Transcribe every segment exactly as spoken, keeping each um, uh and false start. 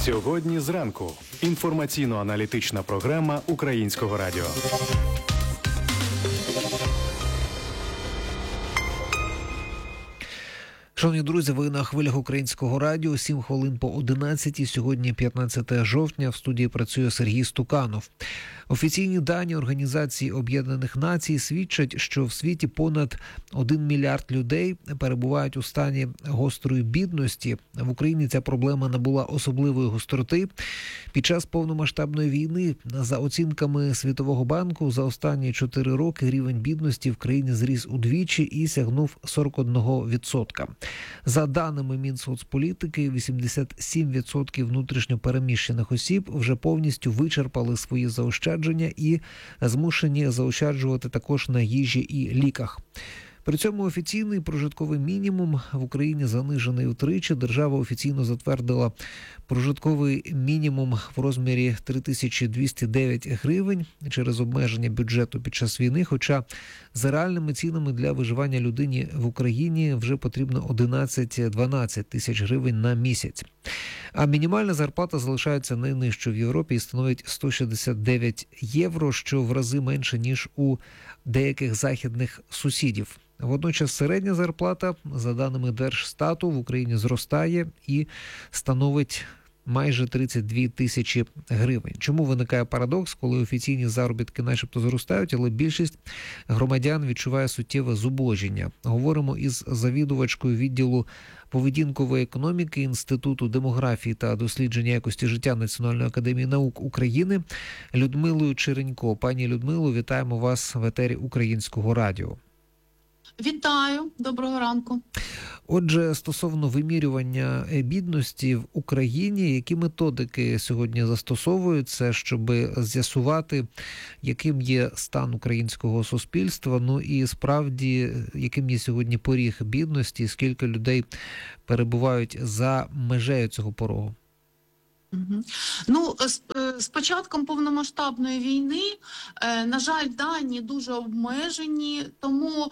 Сьогодні зранку. Інформаційно-аналітична програма Українського радіо. Шановні друзі, ви на хвилях Українського радіо, сім хвилин по одинадцятій, сьогодні п'ятнадцяте жовтня, в студії працює Сергій Стуканов. Офіційні дані Організації Об'єднаних Націй свідчать, що в світі понад один мільярд людей перебувають у стані гострої бідності. В Україні ця проблема набула особливої гостроти. Під час повномасштабної війни, за оцінками Світового банку, за останні чотири роки рівень бідності в країні зріс удвічі і сягнув сорок один відсоток. За даними Мінсоцполітики, вісімдесят сім відсотків внутрішньо переміщених осіб вже повністю вичерпали свої заощадження і змушені заощаджувати також на їжі і ліках. При цьому офіційний прожитковий мінімум в Україні занижений втричі. Держава офіційно затвердила прожитковий мінімум в розмірі три тисячі двісті дев'ять гривень через обмеження бюджету під час війни, хоча за реальними цінами для виживання людині в Україні вже потрібно одинадцять-дванадцять тисяч гривень на місяць. А мінімальна зарплата залишається найнижчою в Європі і становить сто шістдесят дев'ять євро, що в рази менше, ніж у деяких західних сусідів. Водночас середня зарплата, за даними Держстату, в Україні зростає і становить майже тридцять дві тисячі гривень. Чому виникає парадокс, коли офіційні заробітки начебто зростають, але більшість громадян відчуває суттєве зубожіння? Говоримо із завідувачкою відділу поведінкової економіки Інституту демографії та дослідження якості життя Національної академії наук України Людмилою Черенько. Пані Людмило, вітаємо вас в етері Українського радіо. Вітаю, доброго ранку. Отже, стосовно вимірювання бідності в Україні, які методики сьогодні застосовуються, щоб з'ясувати, яким є стан українського суспільства, ну і справді, яким є сьогодні поріг бідності, скільки людей перебувають за межею цього порогу? Угу. Ну, з, з початком повномасштабної війни, е, на жаль, дані дуже обмежені, тому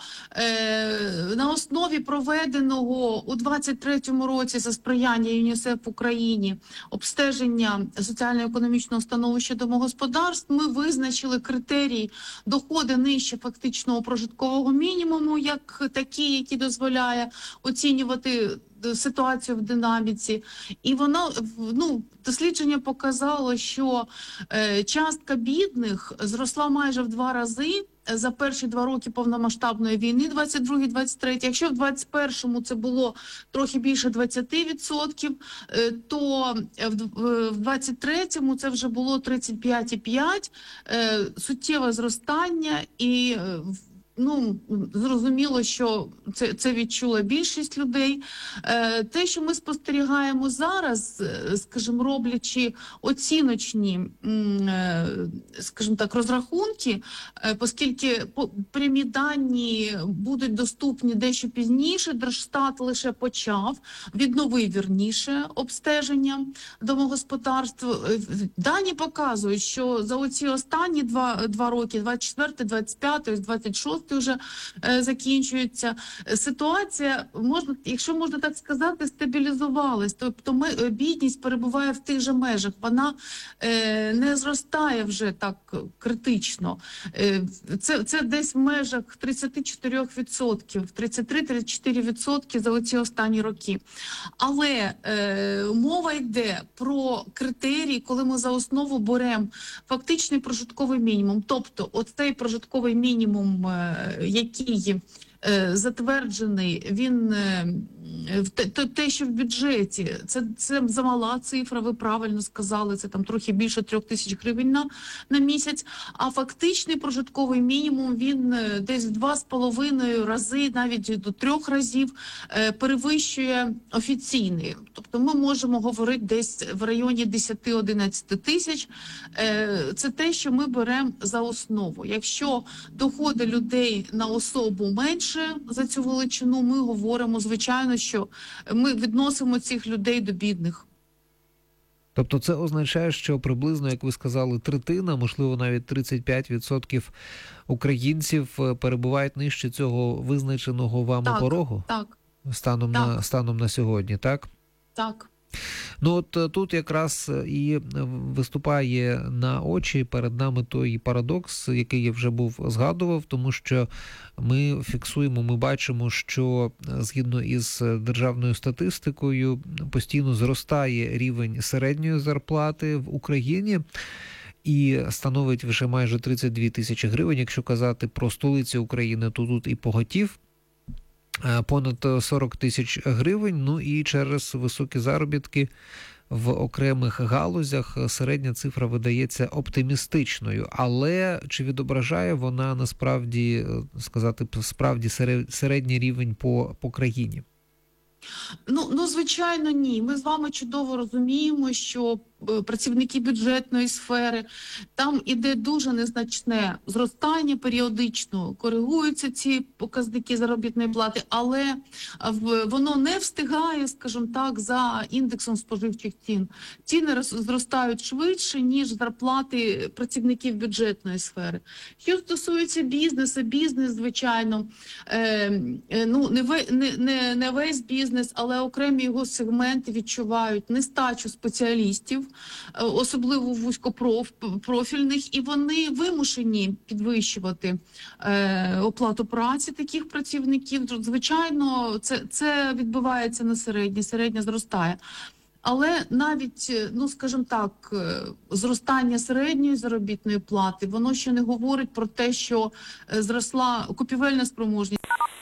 е, на основі проведеного у двадцять третьому році за сприяння ЮНІСЕФ в Україні обстеження соціально-економічного становища домогосподарств ми визначили критерії доходи нижче фактичного прожиткового мінімуму, як такі, які дозволяє оцінювати ситуацію в динаміці. І воно, ну, дослідження показало, що е, частка бідних зросла майже в два рази за перші два роки повномасштабної війни, двадцять другий - двадцять третій. Якщо в двадцять першому це було трохи більше двадцять відсотків, е, то в двадцять третьому це вже було тридцять п'ять цілих п'ять відсотка, е, суттєве зростання і е, Ну, зрозуміло, що це, це відчула більшість людей. Е, те, що ми спостерігаємо зараз, скажімо, роблячи оціночні, е, скажімо так, розрахунки, е, оскільки прямі дані будуть доступні дещо пізніше, Держстат лише почав, відновив, вірніше, обстеження домогосподарств. Дані показують, що за оці останні два, два роки, двадцять четвертий - двадцять п'ятий, двадцять шостий, вже е, закінчується. Ситуація, можна, якщо можна так сказати, стабілізувалась. Тобто ми, бідність перебуває в тих же межах. Вона е, не зростає вже так критично. Е, це, це десь в межах тридцять чотири відсотки, тридцять три - тридцять чотири відсотки за оці останні роки. Але е, мова йде про критерії, коли ми за основу беремо фактичний прожитковий мінімум. Тобто оцей прожитковий мінімум, е, який е, затверджений, він е, те, те, що в бюджеті, це, це замала цифра, ви правильно сказали, це там трохи більше трьох тисяч гривень на, на місяць, а фактичний прожитковий мінімум, він е, десь в два з половиною рази, навіть до трьох разів е, перевищує офіційний. Тобто ми можемо говорити десь в районі десять-одинадцять тисяч. Е, це те, що ми беремо за основу. Якщо доходи людей на особу менше за цю величину, ми говоримо, звичайно, що ми відносимо цих людей до бідних. Тобто це означає, що приблизно, як ви сказали, третина, можливо, навіть тридцять п'ять відсотків українців перебувають нижче цього визначеного вами так, порогу? Так. Станом, так. На, станом на сьогодні, так? Так. Ну от тут якраз і виступає на очі перед нами той парадокс, який я вже був згадував, тому що ми фіксуємо, ми бачимо, що згідно із державною статистикою постійно зростає рівень середньої зарплати в Україні і становить вже майже тридцять дві тисячі гривень. Якщо казати про столицю України, то тут і Поготів понад сорок тисяч гривень, ну і через високі заробітки в окремих галузях середня цифра видається оптимістичною. Але чи відображає вона насправді, сказати, справді середній рівень по, по країні? Ну, ну, звичайно, ні. Ми з вами чудово розуміємо, що працівники бюджетної сфери, там іде дуже незначне зростання періодично, коригуються ці показники заробітної плати, але воно не встигає, скажімо так, за індексом споживчих цін. Ціни зростають швидше, ніж зарплати працівників бюджетної сфери. Що стосується бізнесу, бізнес, звичайно, е, ну, не, ве, не, не, не весь бізнес, але окремі його сегменти відчувають нестачу спеціалістів, особливо вузькопрофільних, і вони вимушені підвищувати е, оплату праці таких працівників. Звичайно, це, це відбувається на середній, середня зростає. Але навіть, ну, скажімо так, зростання середньої заробітної плати, воно ще не говорить про те, що зросла купівельна спроможність.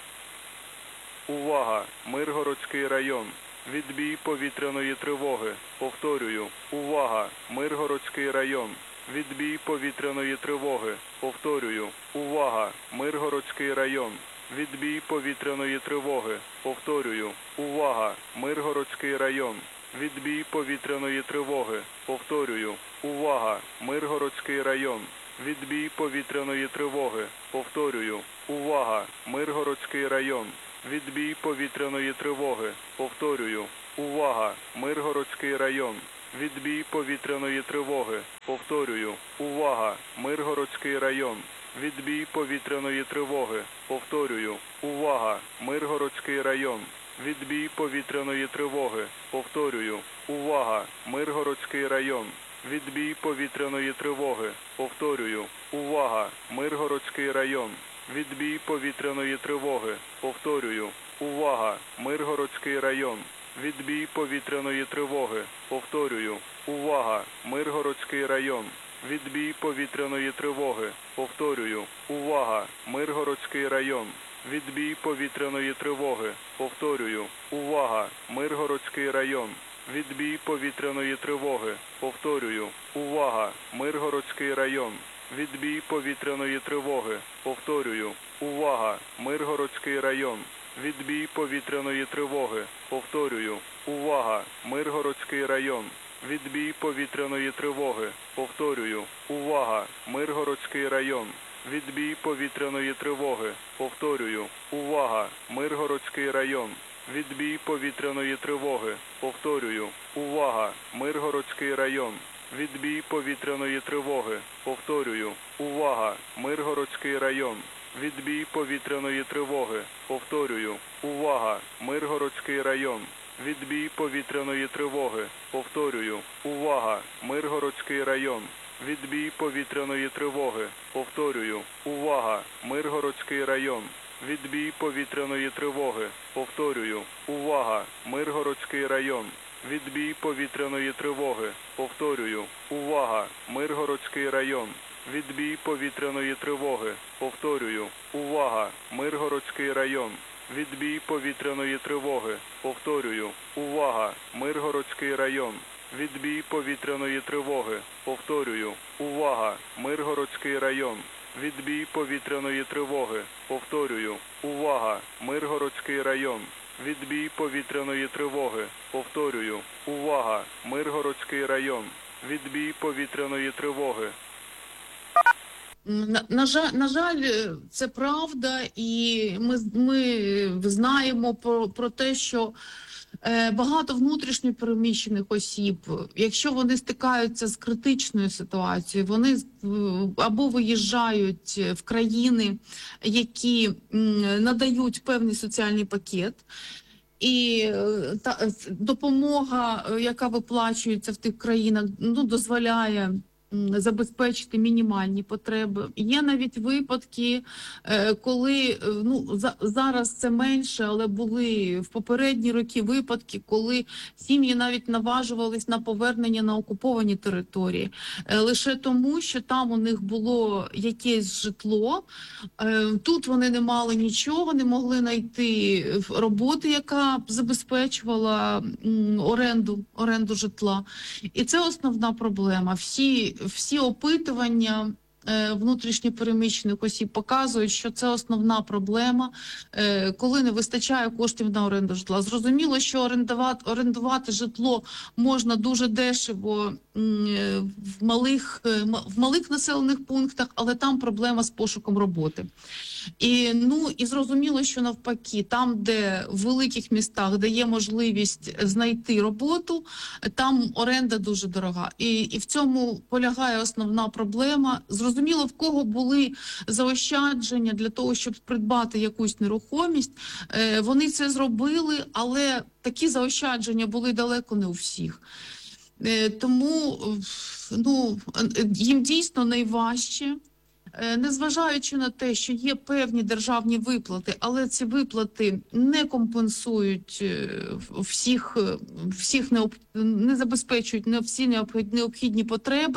Увага! Миргородський район. Відбій повітряної тривоги. Повторюю. Увага! Миргородський район. Відбій повітряної тривоги. Повторюю. Увага! Миргородський район. Відбій повітряної тривоги. Повторюю. Увага! Миргородський район. Відбій повітряної тривоги. Повторюю. Увага! Миргородський район. Відбій повітряної тривоги. Повторюю. Увага! Миргородський район. Відбій повітряної тривоги. Повторюю. Увага! Миргородський район. Відбій повітряної тривоги. Повторюю. Увага! Миргородський район. Відбій повітряної тривоги. Повторюю. Увага! Миргородський район. Відбій повітряної тривоги. Повторюю. Увага! Миргородський район. Відбій повітряної тривоги. Повторюю. Увага! Миргородський район. Відбій повітряної тривоги. Повторюю. Увага! Миргородський район. Відбій повітряної тривоги. Повторюю. Увага! Миргородський район. Відбій повітряної тривоги. Повторюю. Увага! Миргородський район. Відбій повітряної тривоги. Повторюю. Увага! Миргородський район. Відбій повітряної тривоги. Повторюю. Увага! Миргородський район. Відбій повітряної тривоги. Повторюю. Увага! Миргородський район. Відбій повітряної тривоги. Повторюю. Увага! Миргородський район. Відбій повітряної тривоги. Повторюю. Увага! Миргородський район. Відбій повітряної тривоги. Повторюю. Увага! Миргородський район. Відбій повітряної тривоги. Повторюю. Увага! Миргородський район. Відбій повітряної тривоги. Повторюю. Увага! Миргородський район. Відбій повітряної тривоги. Повторюю. Увага! Миргородський район. Відбій повітряної тривоги. Повторюю. Увага! Миргородський район. Відбій повітряної тривоги. Повторюю. Увага! Миргородський район. Відбій повітряної тривоги. Повторюю. Увага! Миргородський район. Відбій повітряної тривоги. Повторюю. Увага! Миргородський район. Відбій повітряної тривоги. Повторюю. Увага! Миргородський район. Відбій повітряної тривоги. Повторюю. Увага! Миргородський район. Відбій повітряної тривоги. Повторюю. Увага! Миргородський район. Відбій повітряної тривоги. Повторюю. Увага! Миргородський район. Відбій повітряної тривоги. Повторюю. Увага! Миргородський район. Відбій повітряної тривоги. На, на жаль, на жаль, це правда, і ми, ми знаємо про, про те, що е, багато внутрішньо переміщених осіб, якщо вони стикаються з критичною ситуацією, вони або виїжджають в країни, які м, надають певний соціальний пакет, і е, та е, допомога, е, яка виплачується в тих країнах, ну, дозволяє м, забезпечити мінімальні потреби. Є навіть випадки, е, коли, е, ну, за, зараз це менше, але були в попередні роки випадки, коли сім'ї навіть наважувались на повернення на окуповані території. Е, лише тому, що там у них було якесь житло, е, тут вони не мали нічого, не могли знайти роботи, яка б забезпечувала м, оренду, оренду житла. І це основна проблема. Всі, всі опитування е, внутрішньопереміщених осіб показують, що це основна проблема, е, коли не вистачає коштів на оренду житла. Зрозуміло, що орендувати, орендувати житло можна дуже дешево м, е, в малих, е, м- в малих населених пунктах, але там проблема з пошуком роботи. І, ну, і зрозуміло, що навпаки, там, де в великих містах, де є можливість знайти роботу, там оренда дуже дорога. І, і в цьому полягає основна проблема. Зрозуміло, в кого були заощадження для того, щоб придбати якусь нерухомість, е, вони це зробили, але такі заощадження були далеко не у всіх. Е, тому, ну, їм дійсно найважче. Е, Незважаючи на те, що є певні державні виплати, але ці виплати не компенсують е, всіх, е, всіх необ... не забезпечують не всі необхід- необхідні потреби.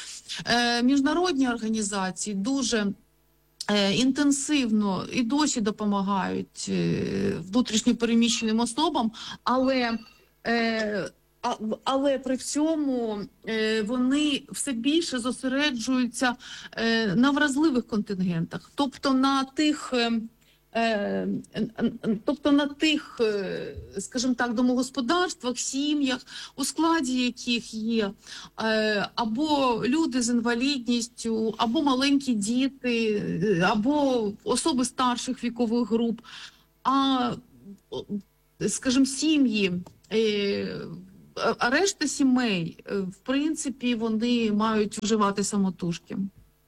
Е, Міжнародні організації дуже е, інтенсивно і досі допомагають е, внутрішньо переміщеним особам, але е, а- Але при всьому е, вони все більше зосереджуються е, на вразливих контингентах, тобто на тих, е, е, тобто на тих, е, скажімо так, домогосподарствах, сім'ях, у складі яких є е, або люди з інвалідністю, або маленькі діти, е, або особи старших вікових груп, а, о, скажімо, сім'ї. Е, А решта сімей, е, в принципі, вони мають вживати самотужки.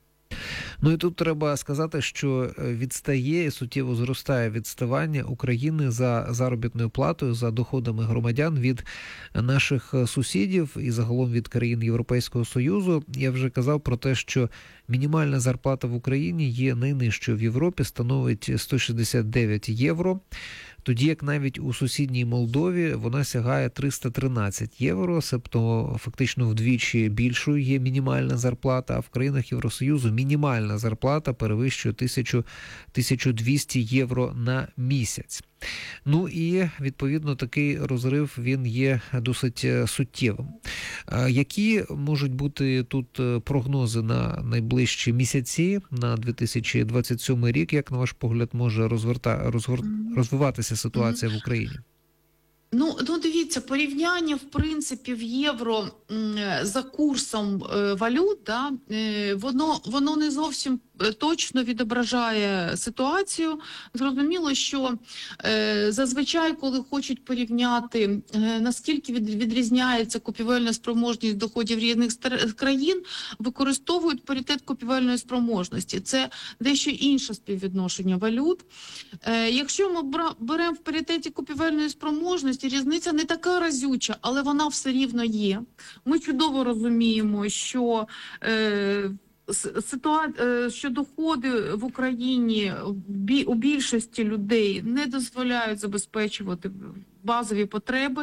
Ну і тут треба сказати, що відстає і суттєво зростає відставання України за заробітною платою, за доходами громадян від наших сусідів і загалом від країн Європейського Союзу. Я вже казав про те, що мінімальна зарплата в Україні є найнижчою в Європі, становить сто шістдесят дев'ять євро. Тоді як навіть у сусідній Молдові вона сягає триста тринадцять євро, себто фактично вдвічі більшою є мінімальна зарплата, а в країнах Євросоюзу мінімальна зарплата перевищує тисячу двісті євро на місяць. Ну і, відповідно, такий розрив, він є досить суттєвим. Які можуть бути тут прогнози на найближчі місяці, на дві тисячі двадцять сьомий рік, як, на ваш погляд, може розверта... розгор... розвиватися ситуація в Україні? Ну, ну, дивіться, порівняння, в принципі, в євро м, за курсом е, валют, да, е, воно, воно не зовсім е, точно відображає ситуацію. Зрозуміло, що е, зазвичай, коли хочуть порівняти, е, наскільки від, відрізняється купівельна спроможність доходів різних стар- країн, використовують паритет купівельної спроможності. Це дещо інше співвідношення валют. Е, якщо ми бра- беремо в паритеті купівельної спроможності, різниця не така разюча, але вона все рівно є. Ми чудово розуміємо, що е, ситуа... е, що доходи в Україні бі... у більшості людей не дозволяють забезпечувати базові потреби,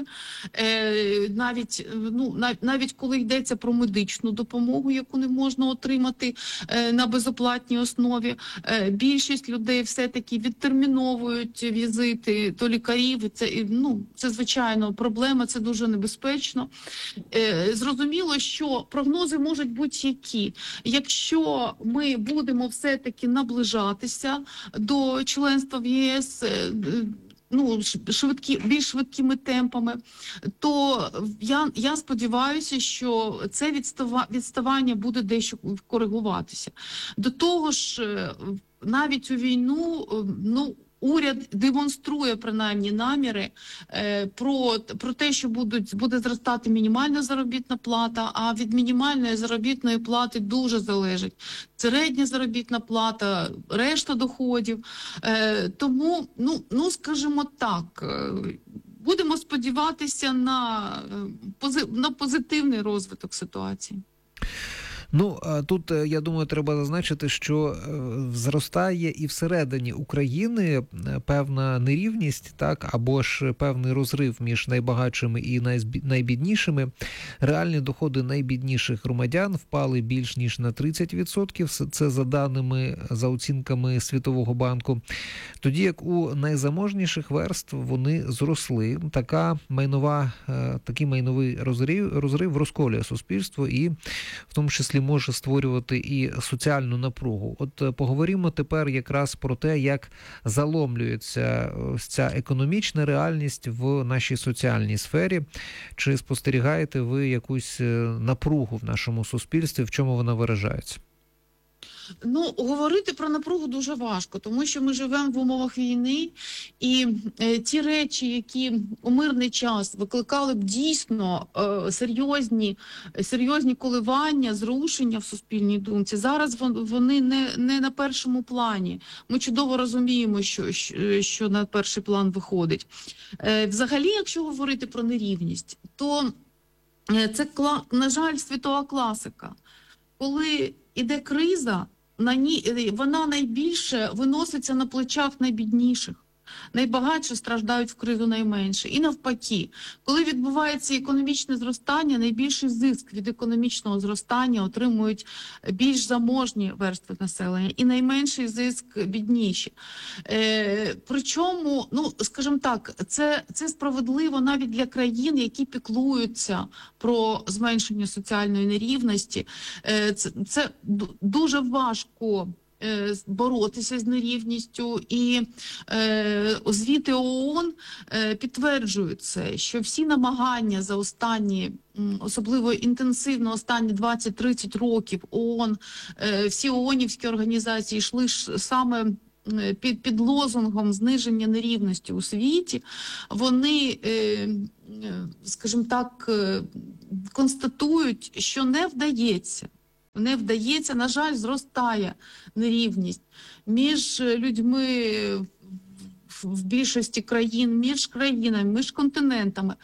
е, навіть, ну, нав... навіть коли йдеться про медичну допомогу, яку не можна отримати е, на безоплатній основі, е, більшість людей все-таки відтерміновують візити до лікарів. Це, ну, це, звичайно, проблема, це дуже небезпечно. Е, зрозуміло, що прогнози можуть бути які. Якщо ми будемо все-таки наближатися до членства в ЄС, е, ну, швидкі, більш швидкими темпами, то я, я сподіваюся, що це відстава, відставання буде дещо коригуватися. До того ж, навіть у війну, ну, уряд демонструє принаймні наміри е, про, про те, що будуть, буде зростати мінімальна заробітна плата, а від мінімальної заробітної плати дуже залежить середня заробітна плата, решта доходів. Е, тому, ну, ну, скажімо так, будемо сподіватися на, на позитивний розвиток ситуації. Ну, тут, я думаю, треба зазначити, що зростає і всередині України певна нерівність, так, або ж певний розрив між найбагатшими і найбіднішими. Реальні доходи найбідніших громадян впали більш ніж на тридцять відсотків, це за даними, за оцінками Світового банку. Тоді як у найзаможніших верств вони зросли. Така майнова, такий майновий розрив, розрив розколює суспільство і в тому числі може створювати і соціальну напругу. От поговоримо тепер якраз про те, як заломлюється ця економічна реальність в нашій соціальній сфері. Чи спостерігаєте ви якусь напругу в нашому суспільстві, в чому вона виражається? Ну, говорити про напругу дуже важко, тому що ми живемо в умовах війни, і е, ті речі, які у мирний час викликали б дійсно е, серйозні, серйозні коливання, зрушення в суспільній думці, зараз вони не, не на першому плані. Ми чудово розуміємо, що, що на перший план виходить. Е, взагалі, якщо говорити про нерівність, то е, це, на жаль, світова класика. Коли іде криза, на ній, вона найбільше виноситься на плечах найбідніших. Найбагатші страждають в кризу найменше. І навпаки, коли відбувається економічне зростання, найбільший зиск від економічного зростання отримують більш заможні верстви населення і найменший зиск бідніші. Е, причому, ну, скажімо так, це, це справедливо навіть для країн, які піклуються про зменшення соціальної нерівності. Е, це, це дуже важко боротися з нерівністю, і е, звіти ООН е, підтверджують це, що всі намагання за останні, особливо інтенсивно останні двадцять-тридцять років ООН, е, всі ООНівські організації йшли ж саме під, під лозунгом зниження нерівності у світі, вони, е, скажімо так, констатують, що не вдається. Не вдається, на жаль, зростає нерівність між людьми в більшості країн, між країнами, між континентами.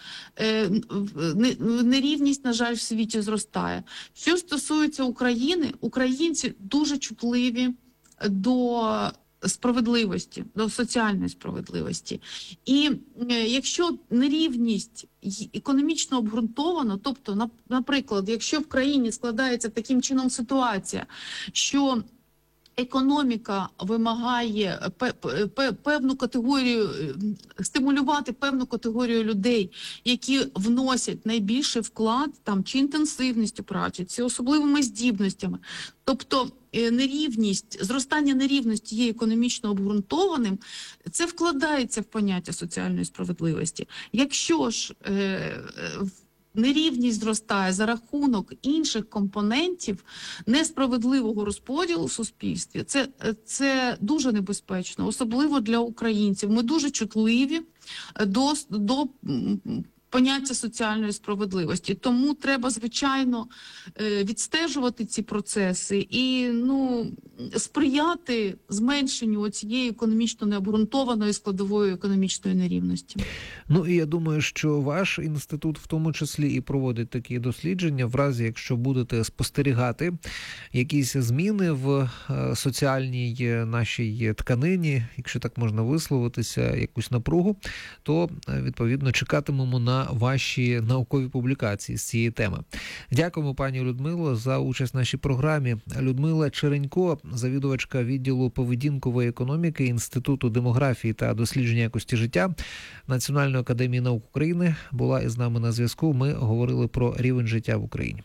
Нерівність, на жаль, в світі зростає. Що стосується України, українці дуже чутливі до справедливості, до соціальної справедливості. І якщо нерівність економічно обґрунтовано, тобто, наприклад, якщо в країні складається таким чином ситуація, що економіка вимагає певну категорію, стимулювати певну категорію людей, які вносять найбільший вклад там, чи інтенсивністю праці, чи особливими здібностями. Тобто нерівність, зростання нерівності є економічно обґрунтованим, це вкладається в поняття соціальної справедливості. Якщо ж е, нерівність зростає за рахунок інших компонентів несправедливого розподілу в суспільстві, це, це дуже небезпечно, особливо для українців. Ми дуже чутливі до, до поняття соціальної справедливості. Тому треба, звичайно, відстежувати ці процеси і, ну, сприяти зменшенню цієї економічно необґрунтованої складової економічної нерівності. Ну і я думаю, що ваш інститут в тому числі і проводить такі дослідження, в разі, якщо будете спостерігати якісь зміни в соціальній нашій тканині, якщо так можна висловитися, якусь напругу, то, відповідно, чекатимемо на ваші наукові публікації з цієї теми. Дякуємо, пані Людмило, за участь в нашій програмі. Людмила Черенько, завідувачка відділу поведінкової економіки Інституту демографії та дослідження якості життя Національної академії наук України, була із нами на зв'язку. Ми говорили про рівень життя в Україні.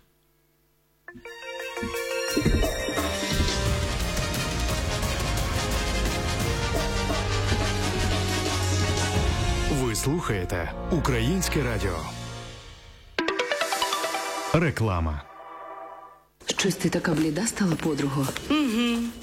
Ви слухаєте Українське радіо. Реклама. Щось ти така бліда стала, подруго? Угу.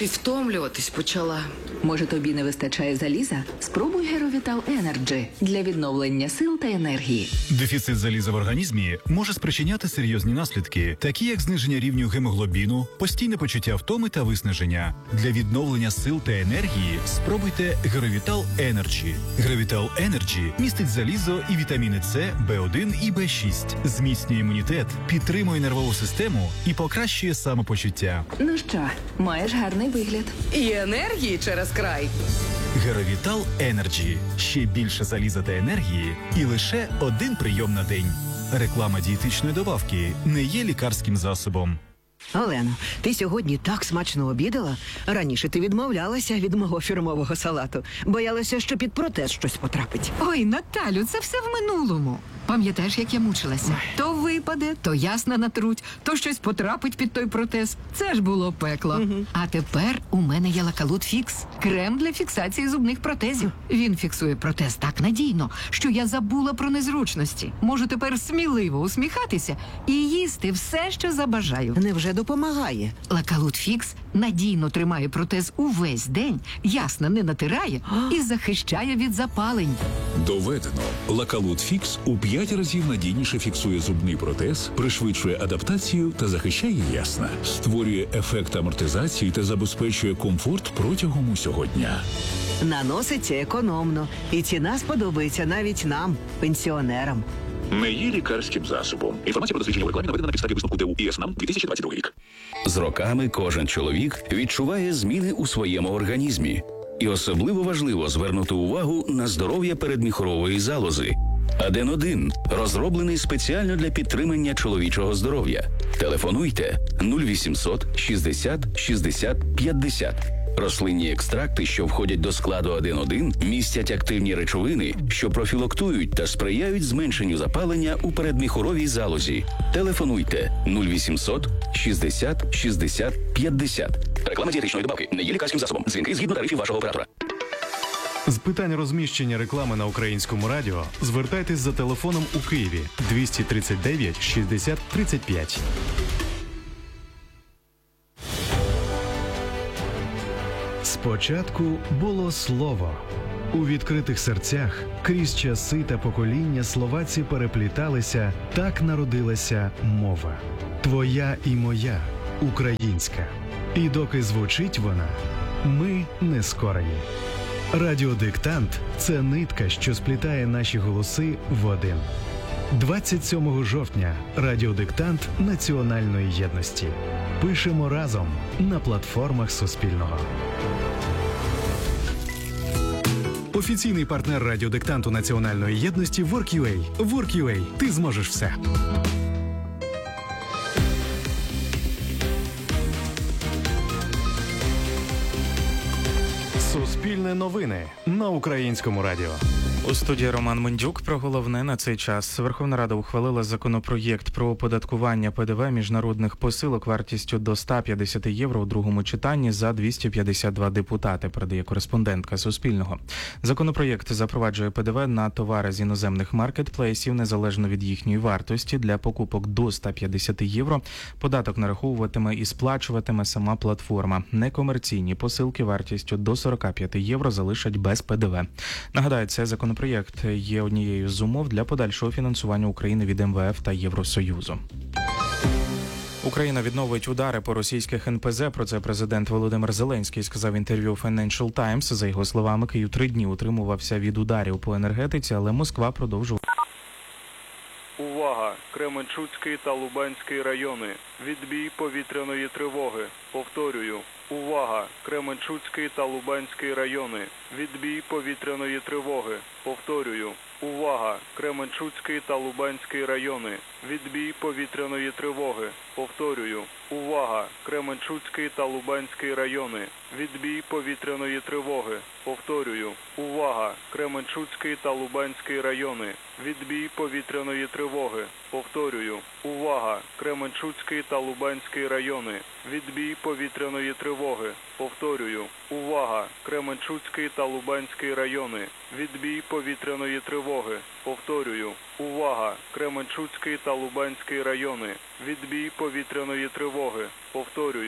і втомлюватись почала. Може, тобі не вистачає заліза? Спробуй Геровітал Енерджі для відновлення сил та енергії. Дефіцит заліза в організмі може спричиняти серйозні наслідки, такі як зниження рівню гемоглобіну, постійне почуття втоми та виснаження. Для відновлення сил та енергії спробуйте Геровітал Енерджі. Геровітал Енерджі містить залізо і вітаміни С, Б один і Б шість, зміцнює імунітет, підтримує нервову систему і покращує самопочуття. Ну що, маєш гарний вигляд. І енергії через край. Геровітал Енерджі. Ще більше заліза та енергії і лише один прийом на день. Реклама дієтичної добавки не є лікарським засобом. Олено, ти сьогодні так смачно обідала. Раніше ти відмовлялася від мого фірмового салату. Боялася, що під протез щось потрапить. Ой, Наталю, це все в минулому. Пам'ятаєш, як я мучилася? То випаде, то ясно натруть, то щось потрапить під той протез. Це ж було пекло. Угу. А тепер у мене є Лакалут Фікс. Крем для фіксації зубних протезів. Він фіксує протез так надійно, що я забула про незручності. Можу тепер сміливо усміхатися і їсти все, що забажаю. Невже допомагає? Лакалут Фікс надійно тримає протез увесь день, ясно не натирає і захищає від запалень. Доведено. Лакалут Фікс у п'ять разів надійніше фіксує зубний протез, пришвидшує адаптацію та захищає ясна. Створює ефект амортизації та забезпечує комфорт протягом усього дня. Наноситься економно. І ціна сподобається навіть нам, пенсіонерам. Не є лікарським засобом. Інформація про дослідження в рекламі наведена на підставі висновку ДЕУ ІС НАМ дві тисячі двадцять другий рік. З роками кожен чоловік відчуває зміни у своєму організмі. І особливо важливо звернути увагу на здоров'я передміхорової залози. Аден один розроблений спеціально для підтримання чоловічого здоров'я. Телефонуйте нуль вісімсот шістдесят шістдесят п'ятдесят. Рослинні екстракти, що входять до складу Аден один, містять активні речовини, що профілактують та сприяють зменшенню запалення у передміхоровій залозі. Телефонуйте нуль вісімсот шістдесят шістдесят п'ятдесят. Реклама дієтичної добавки не є лікарським засобом. Дзвінки згідно тарифів вашого оператора. З питань розміщення реклами на Українському радіо звертайтесь за телефоном у Києві двісті тридцять дев'ять шістдесят тридцять п'ять. Спочатку було слово. У відкритих серцях крізь часи та покоління словаці перепліталися, так народилася мова. Твоя і моя, українська. І доки звучить вона, ми не скорені. Радіодиктант – це нитка, що сплітає наші голоси в один. двадцять сьомого жовтня радіодиктант національної єдності. Пишемо разом на платформах Суспільного. Офіційний партнер радіодиктанту національної єдності WorkUA. WorkUA. Ти зможеш все. Суспільне новини на Українському радіо. У студії Роман Мендюк. Про головне на цей час. Верховна Рада ухвалила законопроєкт про оподаткування ПДВ міжнародних посилок вартістю до сто п'ятдесят євро у другому читанні за двісті п'ятдесят два депутати, передає кореспондентка Суспільного. Законопроєкт запроваджує ПДВ на товари з іноземних маркетплейсів незалежно від їхньої вартості. Для покупок до сто п'ятдесят євро податок нараховуватиме і сплачуватиме сама платформа. Некомерційні посилки вартістю до сорок п'ять євро залишать без ПДВ. Нагадаю, це законопроєкт Проєкт є однією з умов для подальшого фінансування України від ем ве еф та Євросоюзу. Україна відновить удари по російських ен пе зе. Про це президент Володимир Зеленський сказав в інтерв'ю Financial Times. За його словами, Київ три дні утримувався від ударів по енергетиці, але Москва продовжувала. Увага! Кременчуцький та Лубенський райони. Відбій повітряної тривоги. Повторюю. Увага! Кременчуцький та Лубенський райони. Відбій повітряної тривоги. Повторюю. Увага! Кременчуцький та Лубенський райони. Відбій повітряної тривоги. Повторюю. Увага! Кременчуцький та Лубенський райони. Відбій повітряної тривоги. Повторюю. Увага! Кременчуцький та Лубенський райони. Відбій повітряної тривоги. Повторюю. Увага! Кременчуцький та Лубенський райони. Відбій повітряної тривоги. Повторюю. Увага! Кременчуцький та Лубенський райони. Відбій повітряної тривоги. Повторюю. Увага! Кременчуцький та Лубенський райони. Відбій повітряної тривоги. Повторюю.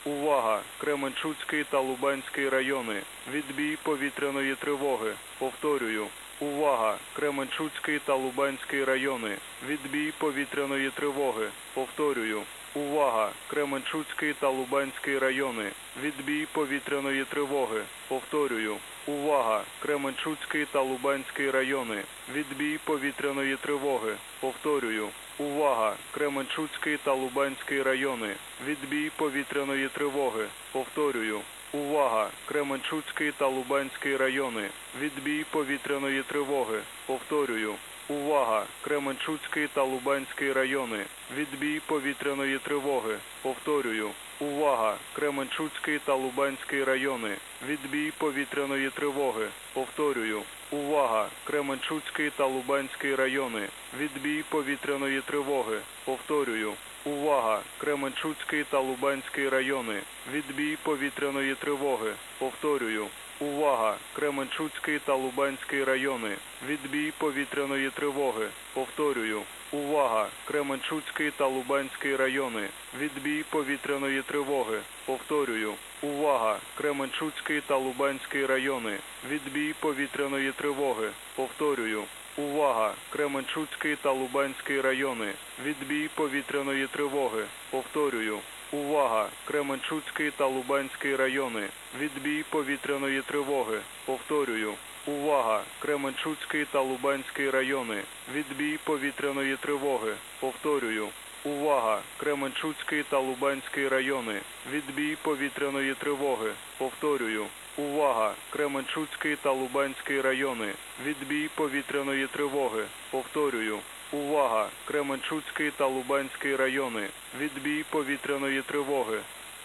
Увага! Кременчуцький та Лубенський райони. Відбій повітряної тривоги. Повторюю. Увага! Кременчуцький та Лубенський райони. Відбій повітряної тривоги. Повторюю. Увага! Кременчуцький та Лубенський райони. Відбій повітряної тривоги. Повторюю. Увага! Кременчуцький та Лубенський райони. Відбій повітряної тривоги. Повторюю. Увага! Кременчуцький та Лубенський райони. Відбій повітряної тривоги. Повторюю. Увага! Кременчуцький та Лубенський райони. Відбій повітряної тривоги. Повторюю. Увага! Кременчуцький та Лубенський райони. Відбій повітряної тривоги. Повторюю. Увага! Кременчуцький та Лубенський райони. Відбій повітряної тривоги. Повторюю. Увага! Кременчуцький та Лубенський райони. Відбій повітряної тривоги. Повторюю. Увага! Кременчуцький та Лубенський райони. Відбій повітряної тривоги. Повторюю. Увага! Кременчуцький та Лубенський райони. Відбій повітряної тривоги. Повторюю. Увага! Кременчуцький та Лубенський райони. Відбій повітряної тривоги. Повторюю. Увага! Кременчуцький та Лубенський райони. Відбій повітряної тривоги. Повторюю. Увага! Кременчуцький та Лубенський райони. Відбій повітряної тривоги. Повторюю. Увага! Кременчуцький та Лубенський райони. Відбій повітряної тривоги. Повторюю. Увага! Кременчуцький та Лубенський райони. Відбій повітряної тривоги. Повторюю. Увага! Кременчуцький та Лубенський райони. Відбій повітряної тривоги. Повторюю. Увага! Кременчуцький та Лубенський райони. Відбій повітряної тривоги. Повторюю. Увага! Кременчуцький та Лубенський райони. Відбій повітряної тривоги.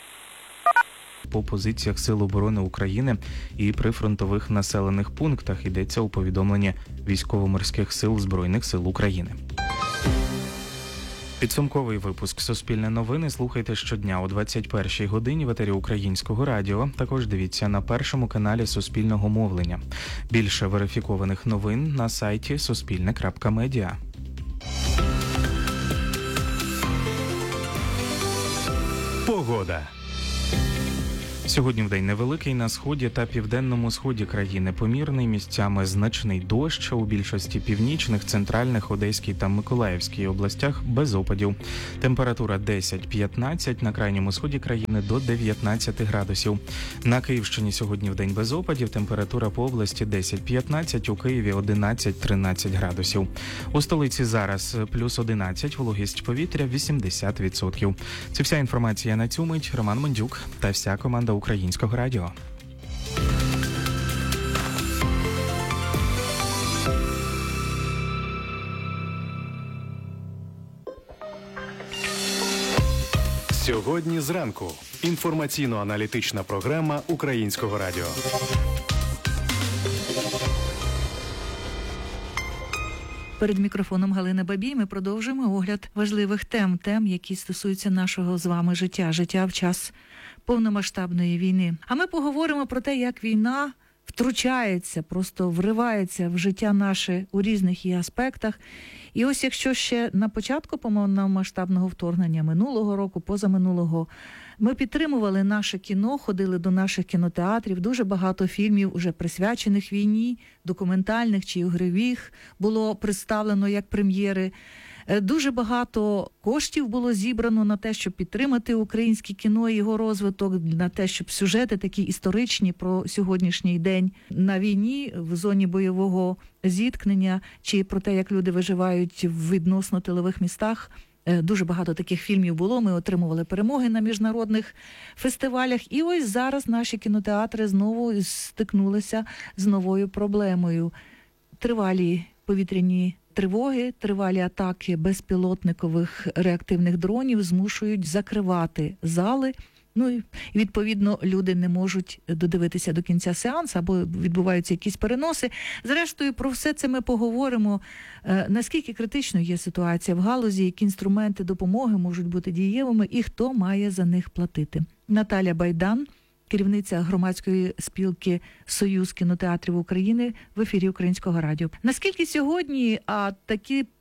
По позиціях Сил оборони України і прифронтових населених пунктах йдеться у повідомленні Військово-морських сил Збройних сил України. Підсумковий випуск «Суспільне новини» слухайте щодня о двадцять першій годині в етері Українського радіо. Також дивіться на першому каналі Суспільного мовлення. Більше верифікованих новин на сайті суспільне крапка медіа. Погода. Сьогодні вдень невеликий на сході та південному сході країни. Помірний, місцями значний дощ, у більшості північних, центральних, Одеській та Миколаївській областях без опадів. Температура десять-п'ятнадцять, на крайньому сході країни до дев'ятнадцять градусів. На Київщині сьогодні вдень без опадів, температура по області десять-п'ятнадцять, у Києві одинадцять-тринадцять градусів. У столиці зараз плюс одинадцять, вологість повітря вісімдесят відсотків. Це вся інформація на цю мить. Роман Мендюк та вся команда Українського радіо. Сьогодні зранку. Інформаційно-аналітична програма Українського радіо. Перед мікрофоном Галина Бабій ми продовжуємо огляд важливих тем, тем, які стосуються нашого з вами життя, життя в час повномасштабної війни. А ми поговоримо про те, як війна втручається, просто вривається в життя наше у різних її аспектах. І ось якщо ще на початку повномасштабного вторгнення минулого року, позаминулого, ми підтримували наше кіно, ходили до наших кінотеатрів, дуже багато фільмів, уже присвячених війні, документальних чи ігрових, було представлено як прем'єри. Дуже багато коштів було зібрано на те, щоб підтримати українське кіно і його розвиток, на те, щоб сюжети такі історичні про сьогоднішній день на війні, в зоні бойового зіткнення, чи про те, як люди виживають в відносно тилових містах. Дуже багато таких фільмів було, ми отримували перемоги на міжнародних фестивалях. І ось зараз наші кінотеатри знову стикнулися з новою проблемою. Тривалі повітряні тривоги, тривалі атаки безпілотникових реактивних дронів змушують закривати зали. Ну і, відповідно, люди не можуть додивитися до кінця сеансу, або відбуваються якісь переноси. Зрештою, про все це ми поговоримо. Наскільки критичною є ситуація в галузі, які інструменти допомоги можуть бути дієвими і хто має за них платити. Наталя Байдан, керівниця громадської спілки «Союз кінотеатрів України» в ефірі Українського радіо. Наскільки сьогодні а такі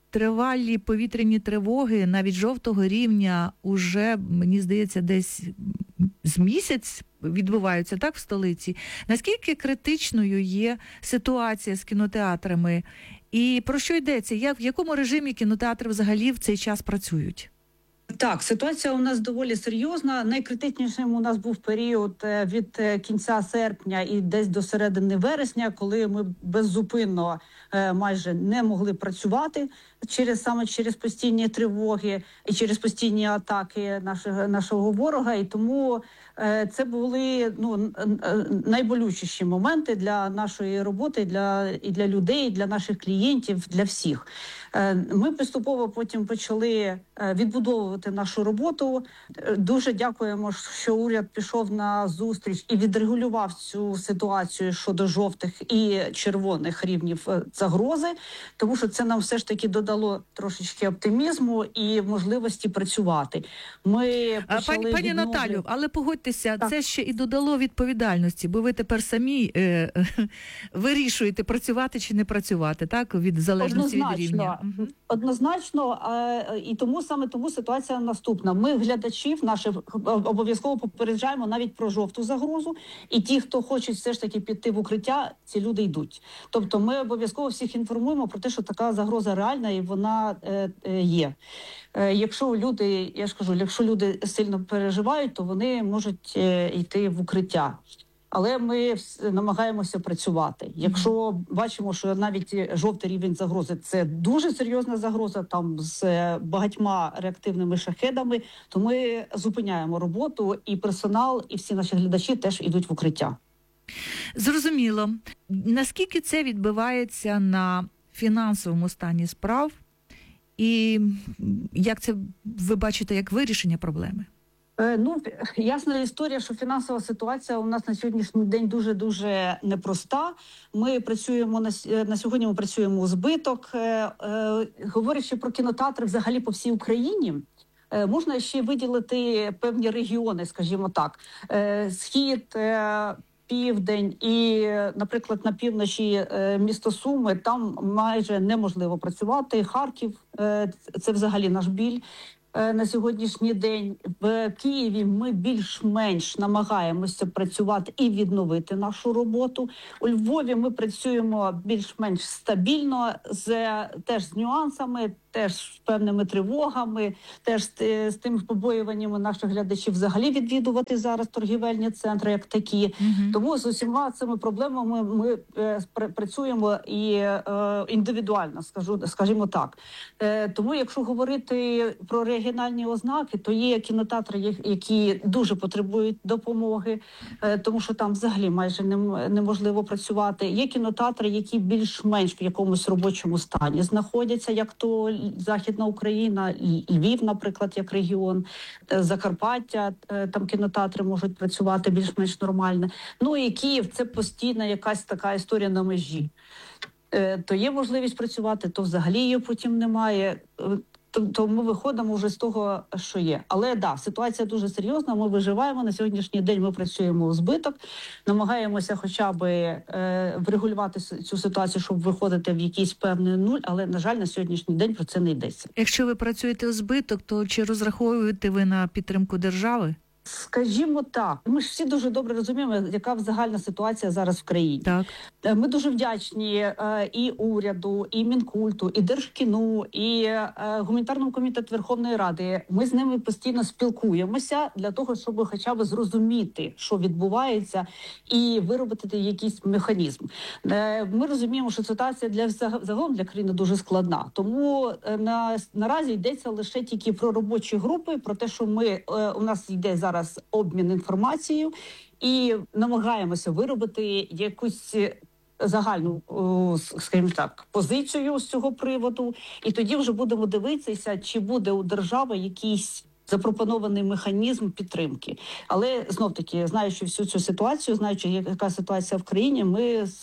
тривалі повітряні тривоги, навіть жовтого рівня, уже, мені здається, десь з місяць відбуваються, так, в столиці. Наскільки критичною є ситуація з кінотеатрами? І про що йдеться? Як, в якому режимі кінотеатри взагалі в цей час працюють? Так, ситуація у нас доволі серйозна. Найкритичнішим у нас був період від кінця серпня і десь до середини вересня, коли ми беззупинно майже не могли працювати через саме через постійні тривоги і через постійні атаки нашого нашого ворога. І тому це були ну найболючіші моменти для нашої роботи, для і для людей, і для наших клієнтів, для всіх. Ми поступово потім почали відбудовувати нашу роботу. Дуже дякуємо, що уряд пішов на зустріч і відрегулював цю ситуацію щодо жовтих і червоних рівнів загрози, тому що це нам все ж таки додало трошечки оптимізму і можливості працювати. Ми почали Пані, пані відновлю... Наталю, але погодьтеся, так. Це ще і додало відповідальності, бо ви тепер самі е, е, вирішуєте, працювати чи не працювати, так, від залежності від рівня. Однозначно, і тому саме тому ситуація наступна. Ми глядачів наших обов'язково попереджаємо навіть про жовту загрозу, і ті, хто хочуть все ж таки піти в укриття, ці люди йдуть. Тобто ми обов'язково всіх інформуємо про те, що така загроза реальна і вона е, е, є. Е, якщо люди, я ж кажу, якщо люди сильно переживають, то вони можуть е, йти в укриття. Але ми намагаємося працювати. Якщо бачимо, що навіть жовтий рівень загрози – це дуже серйозна загроза, там з багатьма реактивними шахедами, то ми зупиняємо роботу, і персонал, і всі наші глядачі теж йдуть в укриття. Зрозуміло. Наскільки це відбивається на фінансовому стані справ? І як це ви бачите, як вирішення проблеми? Ну, ясна історія, що фінансова ситуація у нас на сьогоднішній день дуже-дуже непроста. Ми працюємо, на, на сьогодні ми працюємо у збиток. Е, е, говорячи про кінотеатри взагалі по всій Україні, е, можна ще виділити певні регіони, скажімо так. Е, Схід, е, Південь і, наприклад, на півночі е, місто Суми, там майже неможливо працювати. Харків е, – це взагалі наш біль. На сьогоднішній день в Києві ми більш-менш намагаємося працювати і відновити нашу роботу. У Львові ми працюємо більш-менш стабільно, з, теж з нюансами, теж з певними тривогами, теж з, з тим побоюваннями наших глядачів взагалі відвідувати зараз торгівельні центри як такі. Mm-hmm. Тому з усіма цими проблемами ми е, працюємо і е, індивідуально, скажу, скажімо так. Е, тому якщо говорити про регіональні ознаки, то є кінотеатри, які дуже потребують допомоги, е, тому що там взагалі майже неможливо працювати. Є кінотеатри, які більш-менш в якомусь робочому стані знаходяться, як то Західна Україна, Львів, наприклад, як регіон, Закарпаття, там кінотеатри можуть працювати більш-менш нормально. Ну і Київ – це постійна якась така історія на межі. То є можливість працювати, то взагалі її потім немає. То ми виходимо вже з того, що є. Але, да, ситуація дуже серйозна, ми виживаємо. На сьогоднішній день ми працюємо у збиток, намагаємося хоча б е, врегулювати цю ситуацію, щоб виходити в якийсь певний нуль, але, на жаль, на сьогоднішній день про це не йдеться. Якщо ви працюєте у збиток, то чи розраховуєте ви на підтримку держави? Скажімо так, ми ж всі дуже добре розуміємо, яка загальна ситуація зараз в країні. Так. Ми дуже вдячні е, і уряду, і Мінкульту, і Держкіну, і е, Гуманітарному комітету Верховної Ради. Ми з ними постійно спілкуємося для того, щоб хоча б зрозуміти, що відбувається, і виробити якийсь механізм. Е, ми розуміємо, що ситуація для загалом для країни дуже складна. Тому е, на, наразі йдеться лише тільки про робочі групи, про те, що ми е, у нас йде зараз обмін інформацією і намагаємося виробити якусь загальну, скажімо так, позицію з цього приводу. І тоді вже будемо дивитися, чи буде у держави якийсь запропонований механізм підтримки. Але знов-таки, знаючи всю цю ситуацію, знаючи, яка ситуація в країні, ми з,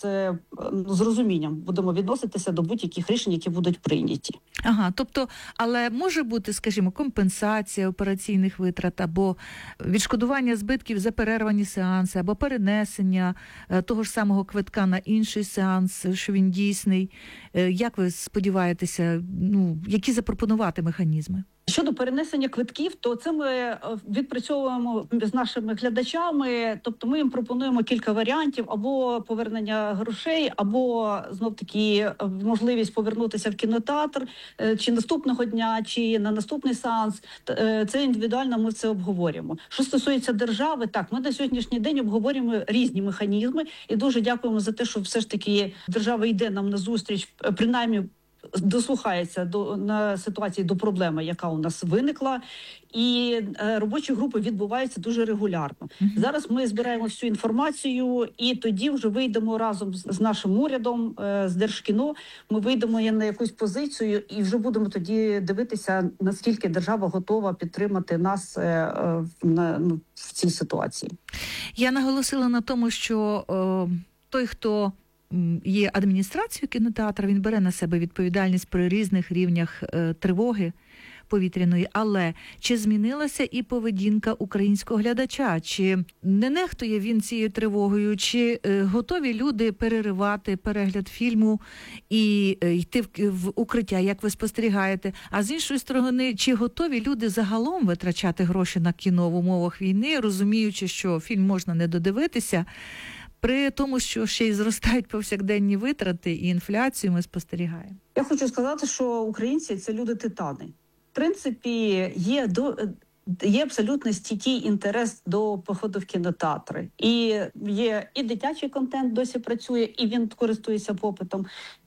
з розумінням будемо відноситися до будь-яких рішень, які будуть прийняті. Ага, тобто, але може бути, скажімо, компенсація операційних витрат або відшкодування збитків за перервані сеанси, або перенесення того ж самого квитка на інший сеанс, що він дійсний. Як ви сподіваєтеся, ну, які запропонувати механізми? Щодо перенесення квитків, то це ми відпрацьовуємо з нашими глядачами, тобто ми їм пропонуємо кілька варіантів, або повернення грошей, або знов-таки можливість повернутися в кінотеатр чи наступного дня, чи на наступний сеанс. Це індивідуально ми це обговорюємо. Що стосується держави, так, ми на сьогоднішній день обговорюємо різні механізми і дуже дякуємо за те, що все ж таки держава йде нам на зустріч, принаймні дослухається до на ситуації, до проблеми, яка у нас виникла, і е, робочі групи відбуваються дуже регулярно. Mm-hmm. Зараз ми збираємо всю інформацію, і тоді вже вийдемо разом з, з нашим урядом, е, з Держкіно, ми вийдемо на якусь позицію і вже будемо тоді дивитися, наскільки держава готова підтримати нас е, е, на, ну, в цій ситуації. Я наголосила на тому, що е, той, хто є адміністрацією кінотеатру, він бере на себе відповідальність при різних рівнях е, тривоги повітряної, але чи змінилася і поведінка українського глядача? Чи не нехтує він цією тривогою? Чи е, готові люди переривати перегляд фільму і е, йти в, в укриття, як ви спостерігаєте? А з іншої сторони, чи готові люди загалом витрачати гроші на кіно в умовах війни, розуміючи, що фільм можна не додивитися, при тому, що ще й зростають повсякденні витрати і інфляцію ми спостерігаємо? Я хочу сказати, що українці – це люди-титани. В принципі, є до... Є абсолютно стійкий інтерес до походу в кінотеатри. І є і дитячий контент досі працює, і він користується попитом,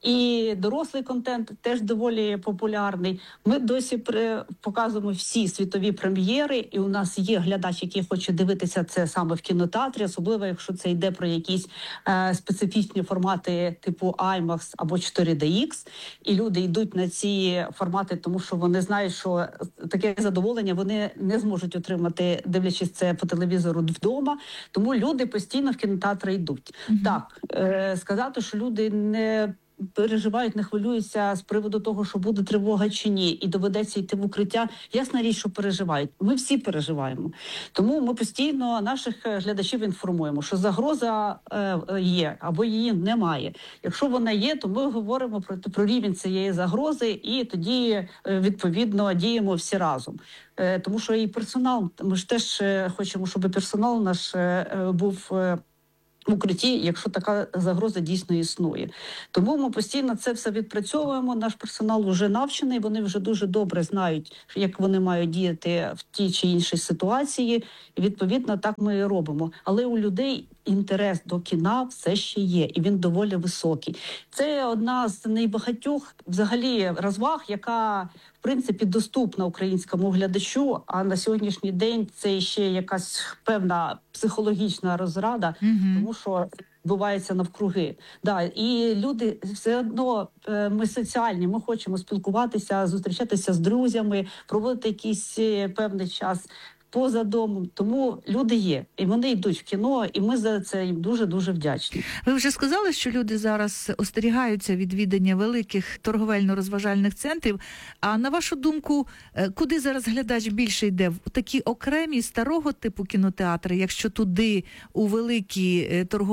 і дорослий контент теж доволі популярний. Ми досі при... показуємо всі світові прем'єри, і у нас є глядач, який хоче дивитися це саме в кінотеатрі, особливо якщо це йде про якісь е, специфічні формати типу IMAX або чотири ді ікс, і люди йдуть на ці формати, тому що вони знають, що таке задоволення вони не зможуть отримати, дивлячись це по телевізору вдома. Тому люди постійно в кінотеатри йдуть. Mm-hmm. Так, е, сказати, що люди не переживають, не хвилюються з приводу того, що буде тривога чи ні, і доведеться йти в укриття. Ясна річ, що переживають. Ми всі переживаємо. Тому ми постійно наших глядачів інформуємо, що загроза е, є, або її немає. Якщо вона є, то ми говоримо про, про рівень цієї загрози, і тоді, е, відповідно, діємо всі разом. Е, тому що і персонал, ми ж теж е, хочемо, щоб персонал наш е, був е, в укритті, якщо така загроза дійсно існує. Тому ми постійно це все відпрацьовуємо, наш персонал вже навчений, вони вже дуже добре знають, як вони мають діяти в тій чи іншій ситуації, і відповідно так ми і робимо. Але у людей інтерес до кіна все ще є, і він доволі високий. Це одна з найбагатьох взагалі розваг, яка в принципі доступна українському глядачу, а на сьогоднішній день це ще якась певна психологічна розрада, mm-hmm. тому що відбувається навкруги. Да, і люди все одно, ми соціальні, ми хочемо спілкуватися, зустрічатися з друзями, проводити якийсь певний час поза домом. Тому люди є, і вони йдуть в кіно, і ми за це їм дуже-дуже вдячні. Ви вже сказали, що люди зараз остерігаються відвідання великих торговельно-розважальних центрів. А на вашу думку, куди зараз глядач більше йде? В такі окремі старого типу кінотеатри, якщо туди у великі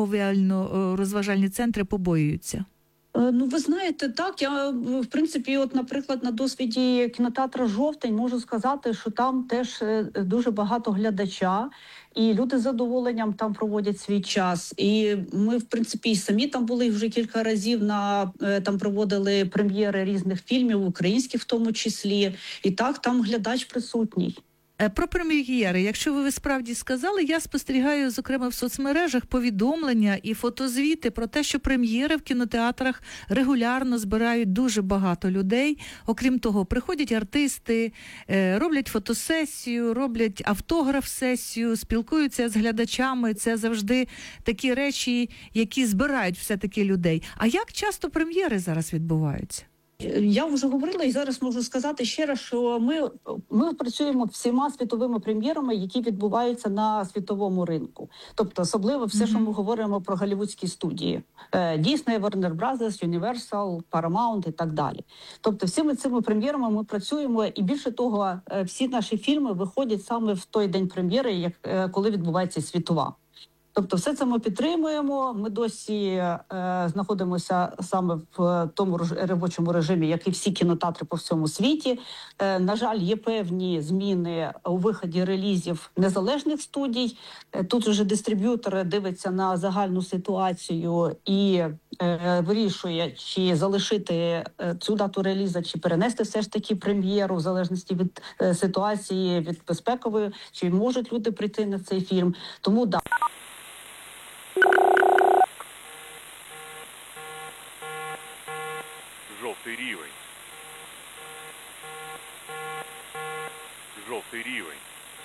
торговельно-розважальні центри побоюються? Ну, ви знаєте, так, я, в принципі, от, наприклад, на досвіді кінотеатру «Жовтень» можу сказати, що там теж дуже багато глядача, і люди з задоволенням там проводять свій час. І ми, в принципі, і самі там були вже кілька разів, на, там проводили прем'єри різних фільмів, українських в тому числі, і так, там глядач присутній. Про прем'єри, якщо ви справді сказали, я спостерігаю, зокрема, в соцмережах повідомлення і фотозвіти про те, що прем'єри в кінотеатрах регулярно збирають дуже багато людей. Окрім того, приходять артисти, роблять фотосесію, роблять автограф-сесію, спілкуються з глядачами. Це завжди такі речі, які збирають все-таки людей. А як часто прем'єри зараз відбуваються? Я вже говорила і зараз можу сказати ще раз, що ми, ми працюємо всіма світовими прем'єрами, які відбуваються на світовому ринку. Тобто, особливо все, mm-hmm. що ми говоримо про голлівудські студії. Disney, Warner Brothers, Universal, Paramount і так далі. Тобто, всіми цими прем'єрами ми працюємо, і більше того, всі наші фільми виходять саме в той день прем'єри, як, коли відбувається світова. Тобто все це ми підтримуємо, ми досі е, знаходимося саме в тому робочому режимі, як і всі кінотеатри по всьому світі. Е, на жаль, є певні зміни у виході релізів незалежних студій. Е, тут вже дистриб'ютор дивиться на загальну ситуацію і е, вирішує, чи залишити е, цю дату релізу, чи перенести все ж таки прем'єру, в залежності від е, ситуації, від безпекової, чи можуть люди прийти на цей фільм. Тому да. Жовтий рівень. Жовтий рівень.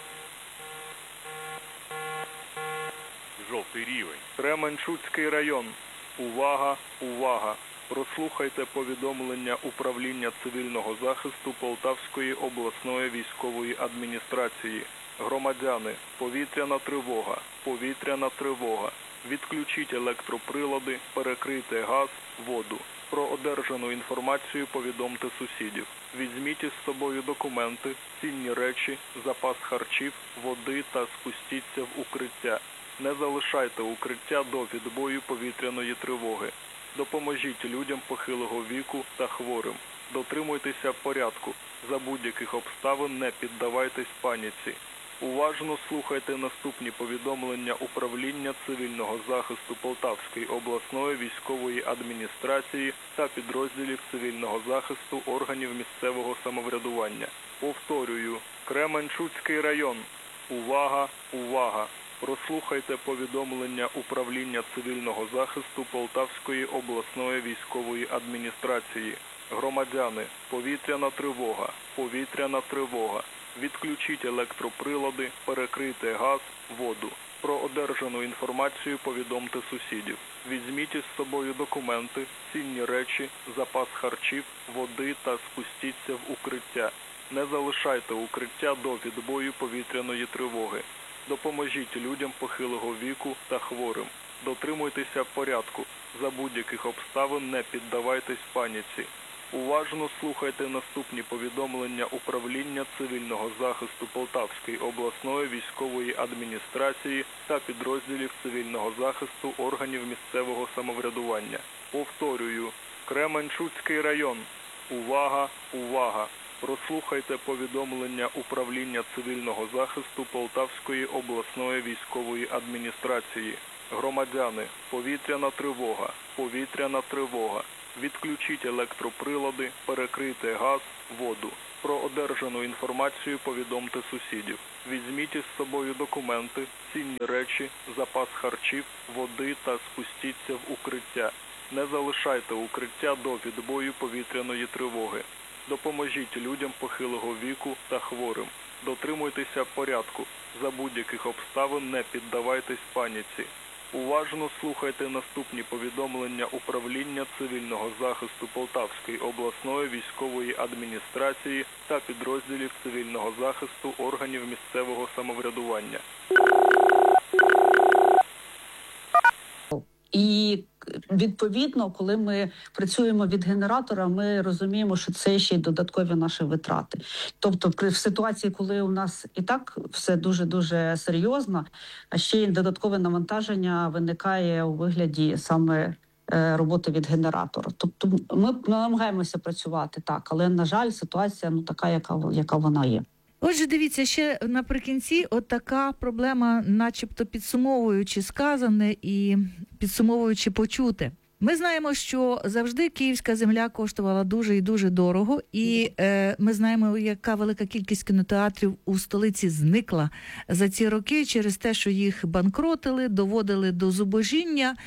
Жовтий рівень. Кременчуцький район. Увага, увага. Прослухайте повідомлення Управління цивільного захисту Полтавської обласної військової адміністрації. Громадяни, повітряна тривога, повітряна тривога. Відключіть електроприлади, перекрийте газ, воду. Про одержану інформацію повідомте сусідів. Візьміть із собою документи, цінні речі, запас харчів, води та спустіться в укриття. Не залишайте укриття до відбою повітряної тривоги. Допоможіть людям похилого віку та хворим. Дотримуйтеся порядку. За будь-яких обставин не піддавайтесь паніці. Уважно слухайте наступні повідомлення Управління цивільного захисту Полтавської обласної військової адміністрації та підрозділів цивільного захисту органів місцевого самоврядування. Повторюю, Кременчуцький район. Увага, увага! Прослухайте повідомлення Управління цивільного захисту Полтавської обласної військової адміністрації. Громадяни, повітряна тривога, повітряна тривога. Відключіть електроприлади, перекрийте газ, воду. Про одержану інформацію повідомте сусідів. Візьміть із собою документи, цінні речі, запас харчів, води та спустіться в укриття. Не залишайте укриття до відбою повітряної тривоги. Допоможіть людям похилого віку та хворим. Дотримуйтеся порядку. За будь-яких обставин не піддавайтесь паніці. Уважно слухайте наступні повідомлення Управління цивільного захисту Полтавської обласної військової адміністрації та підрозділів цивільного захисту органів місцевого самоврядування. Повторюю, Кременчуцький район. Увага, увага! Прослухайте повідомлення Управління цивільного захисту Полтавської обласної військової адміністрації. Громадяни, повітряна тривога, повітряна тривога. Відключіть електроприлади, перекрийте газ, воду. Про одержану інформацію повідомте сусідів. Візьміть із собою документи, цінні речі, запас харчів, води та спустіться в укриття. Не залишайте укриття до відбою повітряної тривоги. Допоможіть людям похилого віку та хворим. Дотримуйтеся порядку. За будь-яких обставин не піддавайтесь паніці. Уважно слухайте наступні повідомлення Управління цивільного захисту Полтавської обласної військової адміністрації та підрозділів цивільного захисту органів місцевого самоврядування. І відповідно, коли ми працюємо від генератора, ми розуміємо, що це ще й додаткові наші витрати. Тобто при в ситуації, коли у нас і так все дуже-дуже серйозно, а ще й додаткове навантаження виникає у вигляді саме роботи від генератора. Тобто ми намагаємося працювати так, але, на жаль, ситуація ну така, яка, яка вона є. Отже, дивіться, ще наприкінці от така проблема, начебто підсумовуючи сказане і підсумовуючи почуте. Ми знаємо, що завжди київська земля коштувала дуже і дуже дорого, і е, ми знаємо, яка велика кількість кінотеатрів у столиці зникла за ці роки через те, що їх банкротили, доводили до зубожіння.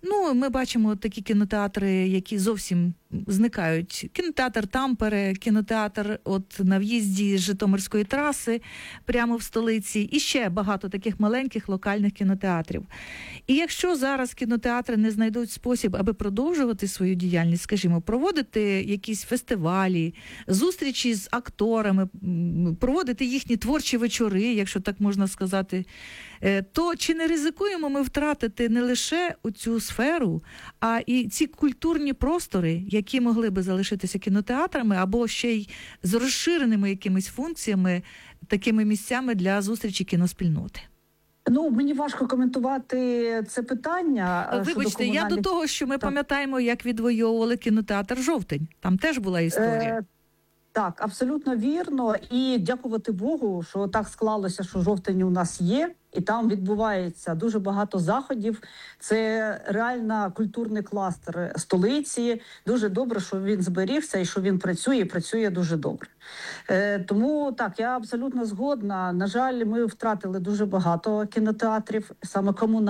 Ну, ми бачимо такі кінотеатри, які зовсім зникають. Кінотеатр Тампере, кінотеатр от на в'їзді з Житомирської траси, прямо в столиці, і ще багато таких маленьких локальних кінотеатрів. І якщо зараз кінотеатри не знайдуть спосіб, аби продовжувати свою діяльність, скажімо, проводити якісь фестивалі, зустрічі з акторами, проводити їхні творчі вечори, якщо так можна сказати, то чи не ризикуємо ми втратити не лише цю сферу, а і ці культурні простори, які могли би залишитися кінотеатрами, або ще й з розширеними якимись функціями, такими місцями для зустрічі кіноспільноти? Ну, мені важко коментувати це питання. Вибачте, комунальних... я до того, що ми так. пам'ятаємо, як відвоювали кінотеатр «Жовтень». Там теж була історія. Е... Так, абсолютно вірно. І дякувати Богу, що так склалося, що Жовтень у нас є, і там відбувається дуже багато заходів. Це реально культурний кластер столиці. Дуже добре, що він зберігся і що він працює, і працює дуже добре. Е, тому так, я абсолютно згодна. На жаль, ми втратили дуже багато кінотеатрів, саме комунальних.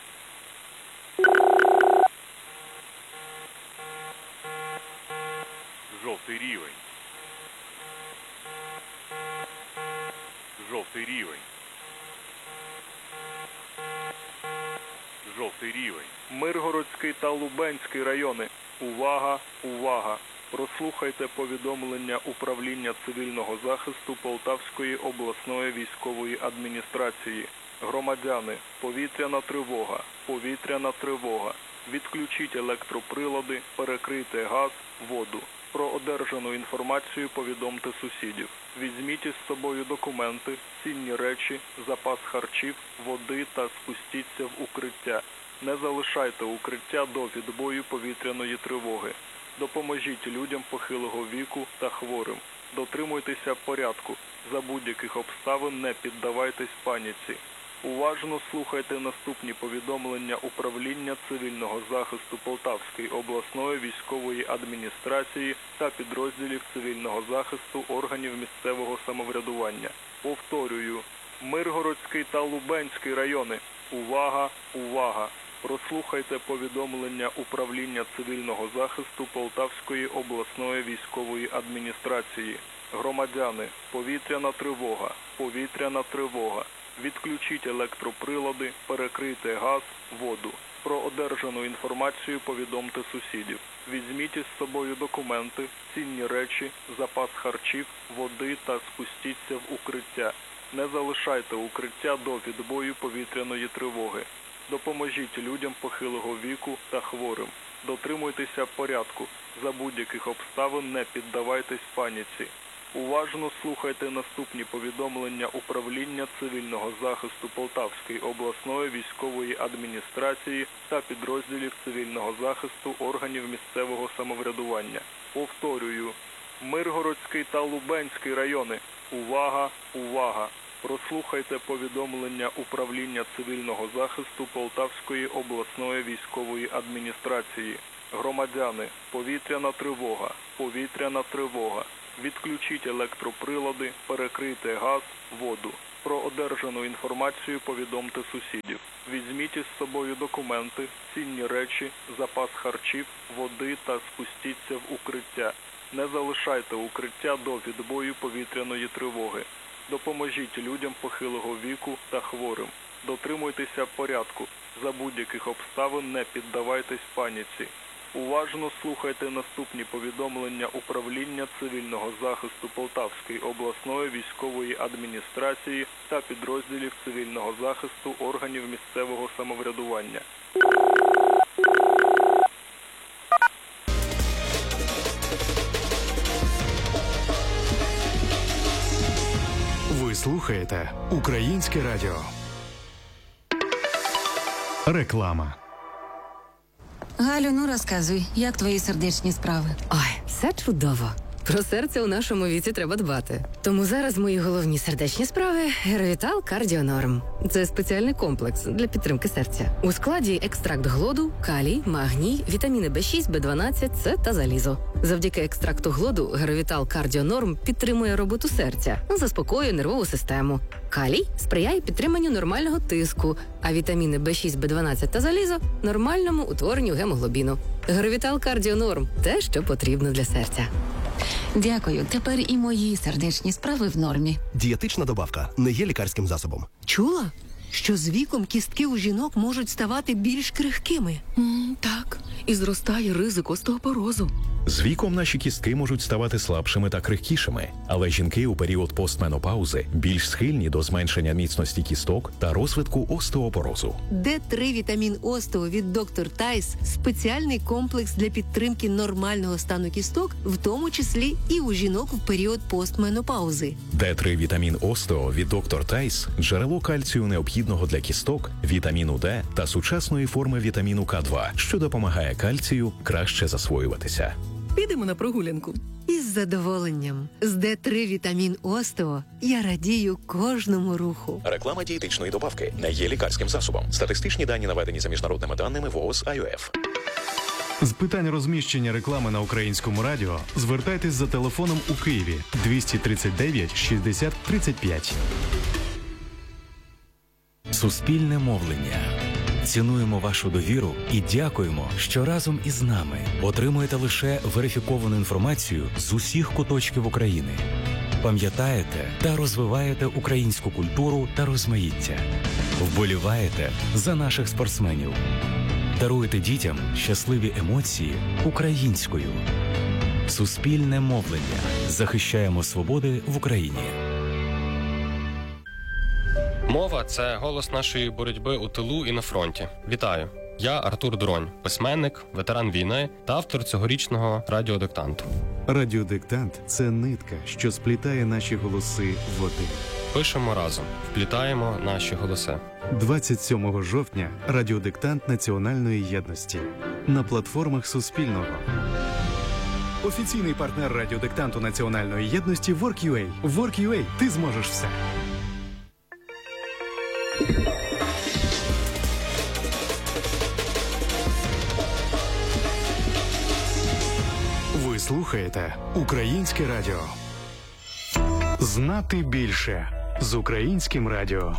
Жовтий рівень. Жовтий рівень. Жовтий рівень. Миргородський та Лубенський райони. Увага, увага. Прослухайте повідомлення Управління цивільного захисту Полтавської обласної військової адміністрації. Громадяни, повітряна тривога, повітряна тривога. Відключіть електроприлади, перекрийте газ, воду. Про одержану інформацію повідомте сусідів. Візьміть із собою документи, цінні речі, запас харчів, води та спустіться в укриття. Не залишайте укриття до відбою повітряної тривоги. Допоможіть людям похилого віку та хворим. Дотримуйтеся порядку. За будь-яких обставин не піддавайтесь паніці. Уважно слухайте наступні повідомлення Управління цивільного захисту Полтавської обласної військової адміністрації та підрозділів цивільного захисту органів місцевого самоврядування. Повторюю, Миргородський та Лубенський райони. Увага, увага! Прослухайте повідомлення Управління цивільного захисту Полтавської обласної військової адміністрації. Громадяни, повітряна тривога, повітряна тривога. Відключіть електроприлади, перекрийте газ, воду. Про одержану інформацію повідомте сусідів. Візьміть із собою документи, цінні речі, запас харчів, води та спустіться в укриття. Не залишайте укриття до відбою повітряної тривоги. Допоможіть людям похилого віку та хворим. Дотримуйтеся порядку. За будь-яких обставин не піддавайтесь паніці. Уважно слухайте наступні повідомлення Управління цивільного захисту Полтавської обласної військової адміністрації та підрозділів цивільного захисту органів місцевого самоврядування. Повторюю, Миргородський та Лубенський райони. Увага, увага! Прослухайте повідомлення Управління цивільного захисту Полтавської обласної військової адміністрації. Громадяни, повітряна тривога, повітряна тривога. Відключіть електроприлади, перекрийте газ, воду. Про одержану інформацію повідомте сусідів. Візьміть із собою документи, цінні речі, запас харчів, води та спустіться в укриття. Не залишайте укриття до відбою повітряної тривоги. Допоможіть людям похилого віку та хворим. Дотримуйтеся порядку. За будь-яких обставин не піддавайтесь паніці. Уважно слухайте наступні повідомлення Управління цивільного захисту Полтавської обласної військової адміністрації та підрозділів цивільного захисту органів місцевого самоврядування. Ви слухаєте Українське радіо. Реклама. Галю, ну розказуй, як твої сердечні справи? Ой, все чудово. Про серце у нашому віці треба дбати. Тому зараз мої головні сердечні справи – Геровітал Кардіонорм. Це спеціальний комплекс для підтримки серця. У складі екстракт глоду, калій, магній, вітаміни Б шість, Б дванадцять, С та залізо. Завдяки екстракту глоду Геровітал Кардіонорм підтримує роботу серця, заспокоює нервову систему. Калій сприяє підтриманню нормального тиску, а вітаміни Б шість, Б дванадцять та залізо – нормальному утворенню гемоглобіну. Геровітал Кардіонорм – те, що потрібно для серця. Дякую. Тепер і мої сердечні справи в нормі. Дієтична добавка не є лікарським засобом. Чула, що з віком кістки у жінок можуть ставати більш крихкими? М, так, і зростає ризик остеопорозу. З віком наші кістки можуть ставати слабшими та крихкішими, але жінки у період постменопаузи більш схильні до зменшення міцності кісток та розвитку остеопорозу. Д три вітамін Остео від доктор Тайс – спеціальний комплекс для підтримки нормального стану кісток, в тому числі і у жінок в період постменопаузи. Д три вітамін Остео від доктор Тайс – джерело кальцію необхідного для кісток, вітаміну Д та сучасної форми вітаміну К два, що допомагає кальцію краще засвоюватися. Підемо на прогулянку. Із задоволенням. З Д три вітамін Остео я радію кожному руху. Реклама дієтичної добавки не є лікарським засобом. Статистичні дані наведені за міжнародними даними ВООЗ ай о еф. З питань розміщення реклами на Українському радіо звертайтесь за телефоном у Києві двісті тридцять дев'ять шістдесят тридцять п'ять. Суспільне мовлення. Цінуємо вашу довіру і дякуємо, що разом із нами отримуєте лише верифіковану інформацію з усіх куточків України. Пам'ятаєте та розвиваєте українську культуру та розмаїття. Вболіваєте за наших спортсменів. Даруєте дітям щасливі емоції українською. Суспільне мовлення. Захищаємо свободи в Україні. Мова – це голос нашої боротьби у тилу і на фронті. Вітаю! Я Артур Дронь, письменник, ветеран війни та автор цьогорічного радіодиктанту. Радіодиктант – це нитка, що сплітає наші голоси в один. Пишемо разом, вплітаємо наші голоси. двадцять сьомого жовтня – радіодиктант Національної єдності. На платформах Суспільного. Офіційний партнер радіодиктанту Національної єдності WorkUA. WorkUA – ти зможеш все. Ви слухаєте Українське радіо. Знати більше з Українським радіо.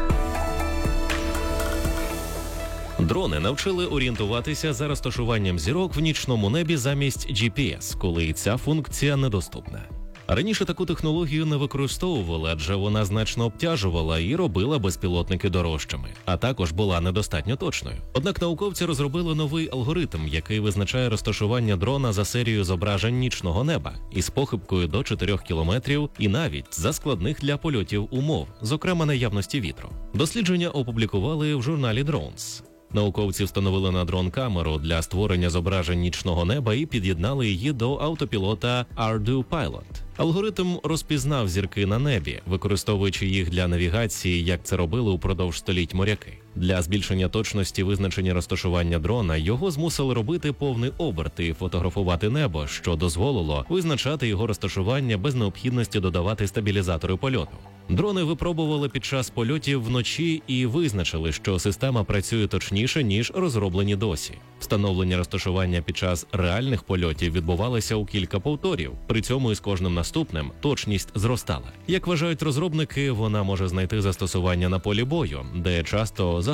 Дрони навчили орієнтуватися за розташуванням зірок в нічному небі замість джі пі ес, коли ця функція недоступна. Раніше таку технологію не використовували, адже вона значно обтяжувала і робила безпілотники дорожчими, а також була недостатньо точною. Однак науковці розробили новий алгоритм, який визначає розташування дрона за серією зображень нічного неба із похибкою до чотирьох кілометрів і навіть за складних для польотів умов, зокрема наявності вітру. Дослідження опублікували в журналі Drones. Науковці встановили на дрон камеру для створення зображень нічного неба і під'єднали її до автопілота Ardu Pilot. Алгоритм розпізнав зірки на небі, використовуючи їх для навігації, як це робили упродовж століть моряки. Для збільшення точності визначення розташування дрона його змусили робити повний оберт і фотографувати небо, що дозволило визначати його розташування без необхідності додавати стабілізатори польоту. Дрони випробували під час польотів вночі і визначили, що система працює точніше, ніж розроблені досі. Встановлення розташування під час реальних польотів відбувалося у кілька повторів, при цьому із кожним наступним точність зростала. Як вважають розробники, вона може знайти застосування на полі бою, де часто